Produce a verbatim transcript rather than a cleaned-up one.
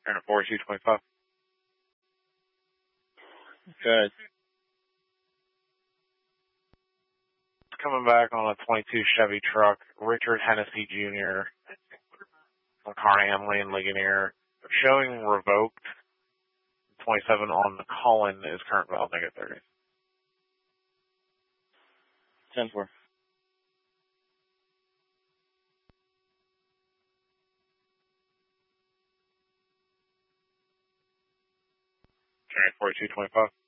Turn at forty-two twenty-five. Good. Coming back on a twenty-two Chevy truck, Richard Hennessy Junior from Carnahan Lane, Ligonier, showing revoked. twenty-seven on the Cullen is current valve negative thirty. ten four. Turn at forty-two twenty-five.